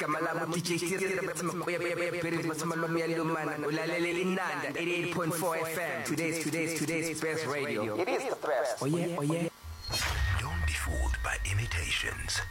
gama labo DJ Sirira batsima beri batsima lomyalo man ulalele inanda 88.4 FM today's best radio. It is the best. Oh yeah. Don't be fooled by imitations.